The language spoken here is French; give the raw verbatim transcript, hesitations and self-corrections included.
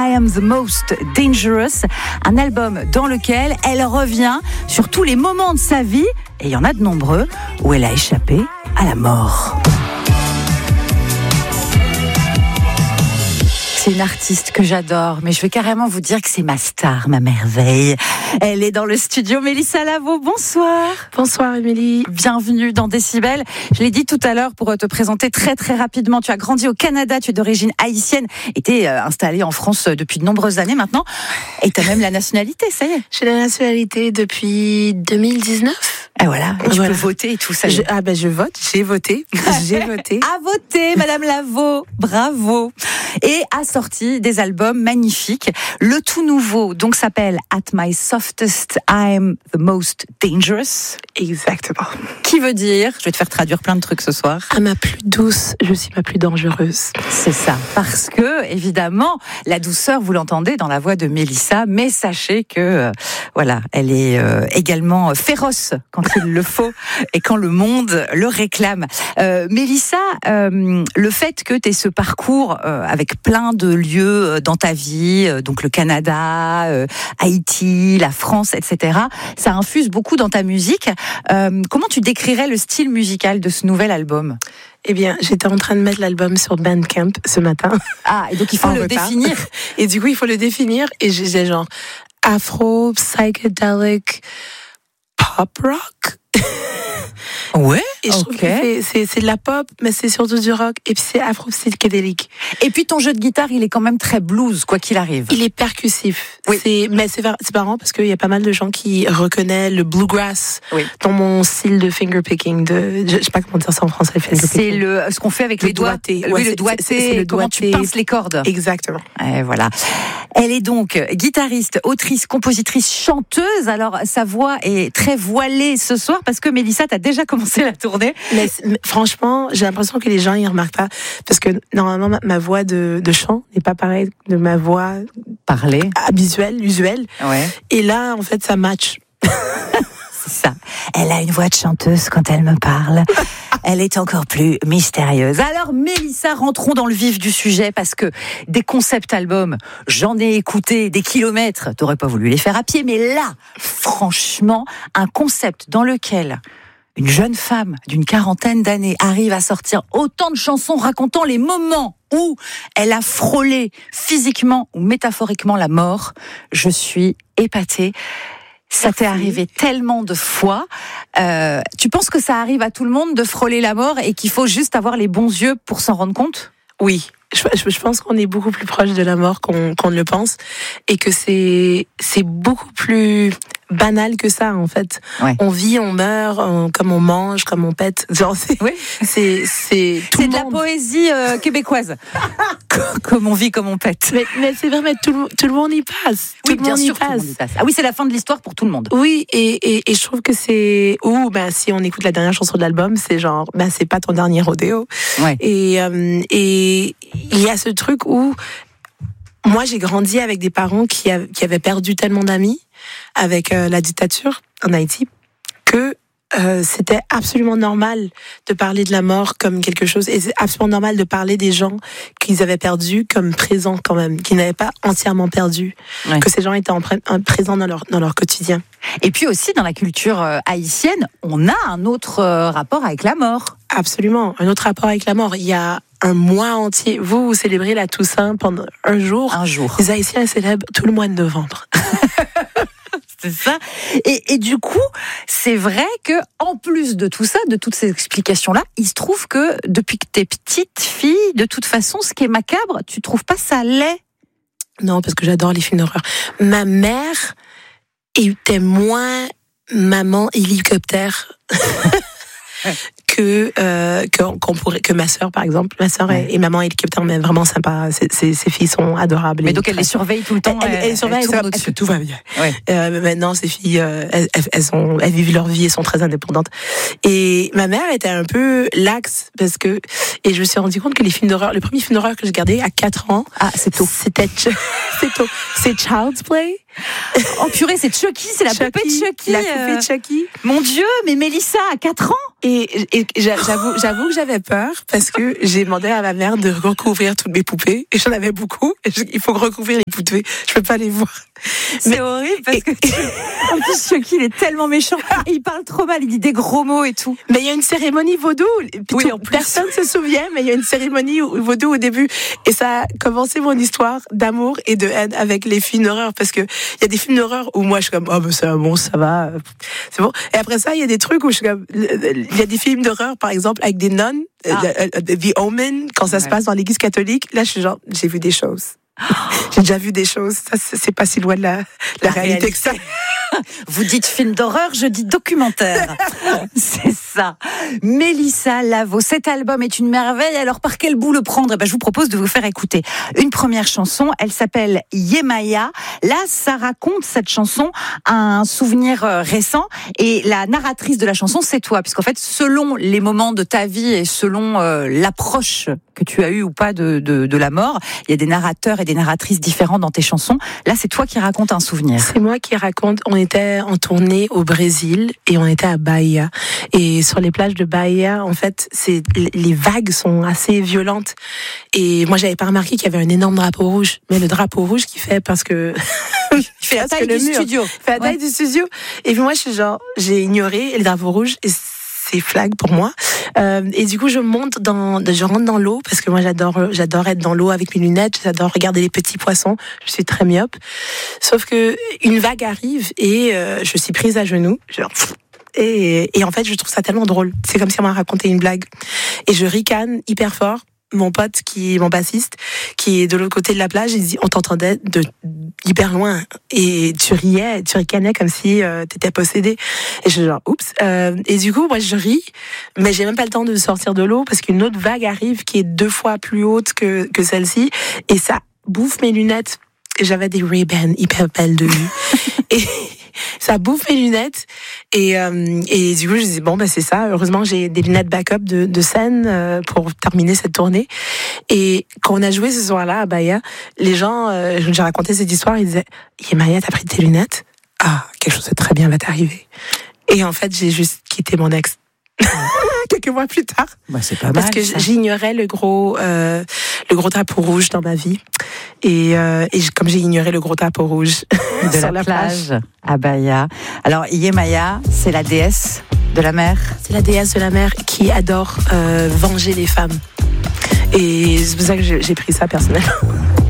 I Am the Most Dangerous, un album dans lequel elle revient sur tous les moments de sa vie, et il y en a de nombreux, où elle a échappé à la mort. C'est une artiste que j'adore, mais je vais carrément vous dire que c'est ma star, ma merveille. Elle est dans le studio, Mélissa Lavo, bonsoir. Bonsoir Émilie. Bienvenue dans Décibel. Je l'ai dit tout à l'heure pour te présenter très très rapidement. Tu as grandi au Canada, tu es d'origine haïtienne et tu es installée en France depuis de nombreuses années maintenant. Et tu as même la nationalité, ça y est. J'ai la nationalité depuis deux mille dix-neuf. Et voilà, et tu voilà. peux voter et tout ça. Je, ah ben je vote, j'ai voté, j'ai voté. À voter, Madame Lavo, bravo. Et a sorti des albums magnifiques. Le tout nouveau, donc, s'appelle At My Softest, I'm the Most Dangerous. Exactement. Qui veut dire, je vais te faire traduire plein de trucs ce soir. À ma plus douce, je suis ma plus dangereuse. C'est ça, parce que, évidemment, la douceur, vous l'entendez dans la voix de Mélissa, mais sachez que, euh, voilà, elle est euh, également féroce quand il le faut et quand le monde le réclame. Euh, Mélissa, euh, le fait que tu aies ce parcours euh, avec plein de lieux dans ta vie, euh, donc le Canada, euh, Haïti, la France, et cetera, ça infuse beaucoup dans ta musique. Euh, comment tu décrirais le style musical de ce nouvel album ? Eh bien, j'étais en train de mettre l'album sur Bandcamp ce matin. Ah, et donc il faut en le retard. définir. Et du coup, il faut le définir. Et j'ai genre afro, psychedelic, pop rock. Ouais. Et je trouve okay. que c'est, c'est de la pop, mais c'est surtout du rock. Et puis c'est afro-psychédélique. Et puis ton jeu de guitare, il est quand même très blues, quoi qu'il arrive. Il est percussif. Oui. C'est, mais c'est, c'est marrant parce qu'il y a pas mal de gens qui reconnaissent le bluegrass oui. dans mon style de fingerpicking. De, je sais pas comment dire ça en français. C'est le, ce qu'on fait avec le les doigts. doigté. Oui, ouais, le doigté. C'est, c'est le comment doigté. tu pinces les cordes. Exactement. Et voilà. Elle est donc guitariste, autrice, compositrice, chanteuse. Alors sa voix est très voilée ce soir parce que Mélissa, t'as déjà commencé la tournée. Mais, mais franchement, j'ai l'impression que les gens ils remarquent pas parce que normalement ma, ma voix de, de chant n'est pas pareille de ma voix parlée, visuelle, usuelle. Ouais. Et là, en fait, ça match. C'est ça. Elle a une voix de chanteuse quand elle me parle. Elle est encore plus mystérieuse. Alors, Mélissa, rentrons dans le vif du sujet parce que des concept albums, j'en ai écouté des kilomètres. T'aurais pas voulu les faire à pied, mais là, franchement, un concept dans lequel une jeune femme d'une quarantaine d'années arrive à sortir autant de chansons racontant les moments où elle a frôlé physiquement ou métaphoriquement la mort. Je suis épatée. Ça t'est arrivé tellement de fois. Euh, tu penses que ça arrive à tout le monde de frôler la mort et qu'il faut juste avoir les bons yeux pour s'en rendre compte ? Oui. Je, je pense qu'on est beaucoup plus proche de la mort qu'on, qu'on ne le pense et que c'est, c'est beaucoup plus banal que ça en fait. Ouais. On vit, on meurt, on, comme on mange, comme on pète. Genre c'est, oui. c'est, c'est tout c'est le de monde. La poésie euh, québécoise. Comme on vit, comme on pète. Mais, mais c'est vrai, mais tout le, tout le monde y passe. Oui, tout bien le monde sûr, y passe. tout le monde y passe. Ah oui, c'est la fin de l'histoire pour tout le monde. Oui, et, et, et je trouve que c'est ou ben si on écoute la dernière chanson de l'album, c'est genre ben c'est pas ton dernier rodéo. Ouais. Et euh, et il y a ce truc où moi j'ai grandi avec des parents qui, a, qui avaient perdu tellement d'amis avec euh, la dictature en Haïti que euh, c'était absolument normal de parler de la mort comme quelque chose, et c'est absolument normal de parler des gens qu'ils avaient perdus comme présents quand même, qu'ils n'avaient pas entièrement perdus, ouais. Que ces gens étaient en pré- en présents dans leur, dans leur quotidien. Et puis aussi dans la culture euh, haïtienne, on a un autre euh, rapport avec la mort. Absolument, un autre rapport avec la mort. Il y a un mois entier. Vous, vous célébrez la Toussaint pendant un jour. Un jour. Les Haïtiens célèbrent tout le mois de novembre. C'est ça. Et, et du coup, c'est vrai que en plus de tout ça, de toutes ces explications-là, il se trouve que depuis que t'es petite fille, de toute façon, ce qui est macabre, tu trouves pas ça laid ? Non, parce que j'adore les films d'horreur. Ma mère était moins maman hélicoptère que euh, que qu'on pourrait que ma sœur par exemple. Ma sœur ouais. est, est maman hélicoptère, mais vraiment sympa. Ses, ses, ses filles sont adorables. Mais donc elle les surveille tout le temps. Elle, elle, elle, elle surveille, elle elle, elle, tout va bien. Ouais. Euh, maintenant ces filles, euh, elles, elles sont, elles vivent leur vie, elles sont très indépendantes. Et ma mère était un peu laxe parce que et je me suis rendu compte que les films d'horreur, le premier film d'horreur que j'ai regardé à quatre ans, ah c'est tôt, c'était c'est tôt, c'est Child's Play. Oh purée, c'est Chucky, c'est la Chucky, poupée de Chucky. La poupée de Chucky. Mon Dieu, mais Mélissa a quatre ans. Et, et j'avoue, j'avoue que j'avais peur parce que j'ai demandé à ma mère de recouvrir toutes mes poupées et j'en avais beaucoup. Et je, il faut recouvrir les poupées. Je peux pas les voir. C'est mais, horrible parce que tu... en plus Chucky il est tellement méchant et il parle trop mal, il dit des gros mots et tout. Mais il y a une cérémonie vaudou. Oui, tout, personne se souvient, mais il y a une cérémonie vaudou au début et ça a commencé mon histoire d'amour et de haine avec les films d'horreur parce que il y a des films d'horreur où moi je suis comme oh ben c'est bon ça va c'est bon et après ça il y a des trucs où je suis comme il y a des films d'horreur par exemple avec des nonnes ah. The Omen quand ça ouais. se passe dans l'église catholique là je suis genre j'ai vu des choses. J'ai déjà vu des choses, ça c'est pas si loin de la, la, la réalité, réalité que ça. Vous dites film d'horreur, je dis documentaire. C'est ça. Mélissa Lavo, cet album est une merveille. Alors par quel bout le prendre ? Ben, je vous propose de vous faire écouter une première chanson. Elle s'appelle Yemaya. Là, ça raconte cette chanson un souvenir récent. Et la narratrice de la chanson, c'est toi. Puisqu'en fait, selon les moments de ta vie et selon euh, l'approche que tu as eue ou pas de, de, de la mort, il y a des narrateurs et des narratrices différents dans tes chansons. Là, c'est toi qui racontes un souvenir. C'est moi qui raconte. On était en tournée au Brésil et on était à Bahia. Et sur les plages de Bahia, en fait, c'est, les vagues sont assez violentes. Et moi, j'avais pas remarqué qu'il y avait un énorme drapeau rouge. Mais le drapeau rouge qui fait parce que... il fait la taille du mur. studio. Il fait la taille ouais. du studio. Et puis moi, je suis genre, j'ai ignoré le drapeau rouge et c'est flag pour moi. Euh, et du coup, je monte dans, je rentre dans l'eau parce que moi, j'adore, j'adore être dans l'eau avec mes lunettes. J'adore regarder les petits poissons. Je suis très myope. Sauf que une vague arrive et euh, je suis prise à genoux. Genre, et, et en fait, je trouve ça tellement drôle. C'est comme si on m'a raconté une blague. Et je ricane hyper fort. Mon pote, qui est mon bassiste, qui est de l'autre côté de la plage, il dit, on t'entendait de hyper loin. Et tu riais, tu ricanais comme si euh, t'étais possédé. Et je suis genre, oups. Euh, et du coup, moi, je ris, mais j'ai même pas le temps de sortir de l'eau parce qu'une autre vague arrive qui est deux fois plus haute que, que celle-ci. Et ça bouffe mes lunettes. J'avais des Ray-Ban hyper belles de vue. Et ça bouffe mes lunettes. Et, euh, et du coup, je dis, bon, ben, c'est ça. Heureusement, j'ai des lunettes backup de, de scène euh, pour terminer cette tournée. Et quand on a joué ce soir-là à Bahia, les gens, euh, j'ai raconté cette histoire, ils disaient, Yemaya, t'as pris tes lunettes? Ah, quelque chose de très bien va t'arriver. Et en fait, j'ai juste quitté mon ex. Quelques mois plus tard. Bah, c'est pas mal. Parce que ça. j'ignorais le gros, euh, le gros drapeau rouge dans ma vie. Et, euh, et comme j'ai ignoré le gros drapeau rouge de sur la, la plage, plage à Bahia. Alors, Yemaya, c'est la déesse de la mer. C'est la déesse de la mer qui adore euh, venger les femmes. Et c'est pour ça que j'ai pris ça personnellement.